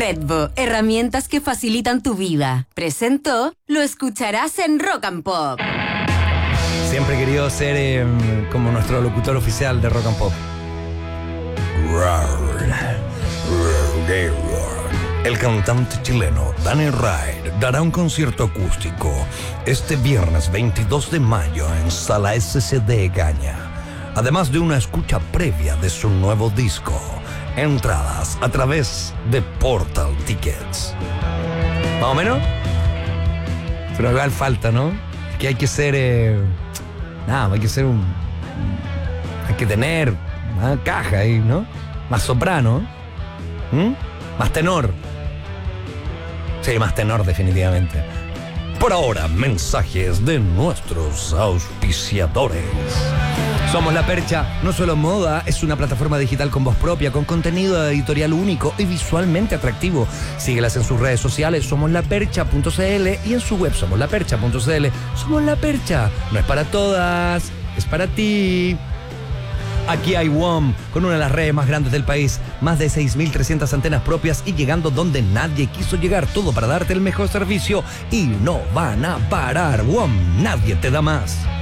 Redbo, herramientas que facilitan tu vida. Presentó Lo escucharás en Rock and Pop. Siempre he querido ser como nuestro locutor oficial de Rock and Pop. El cantante chileno Dani Ride dará un concierto acústico este viernes 22 de mayo en Sala SCD Gaña, además de una escucha previa de su nuevo disco. Entradas a través de Portal Tickets. ¿Más o menos? Pero igual falta, ¿no? Que hay que ser... hay que ser hay que tener más caja ahí, ¿no? Más soprano. Más tenor. Sí, más tenor definitivamente. Por ahora, mensajes de nuestros auspiciadores. Somos La Percha, no solo moda, es una plataforma digital con voz propia, con contenido editorial único y visualmente atractivo. Síguelas en sus redes sociales, somoslapercha.cl, y en su web, somoslapercha.cl. Somos La Percha, no es para todas, es para ti. Aquí hay WOM, con una de las redes más grandes del país, más de 6.300 antenas propias y llegando donde nadie quiso llegar, todo para darte el mejor servicio y no van a parar. WOM, nadie te da más.